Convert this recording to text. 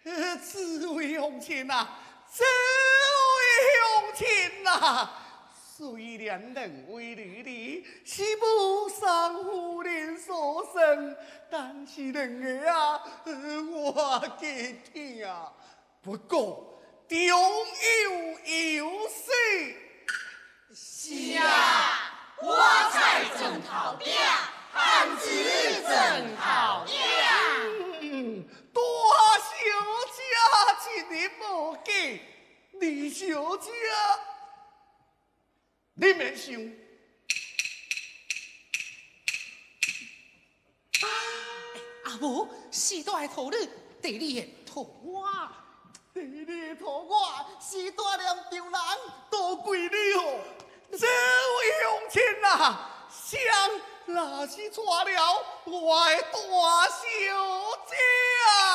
此为红亲呐，此为红亲呐。虽然人为女儿是母丧夫人所生，但是人个我给听啊。不过中有有事。 是啊，我在正头边，汉子正头边。 大小姐一日无见，二小姐你免想。 阿母，时代的土女，地理的土我， 地理的土我，时代念丈人，多贵你哦！这位乡亲啊，想若是娶了我的大小姐。